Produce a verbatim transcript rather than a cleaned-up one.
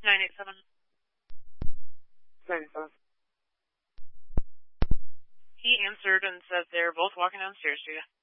nine eight seven. nine eight seven. He answered and said they're both walking downstairs to you.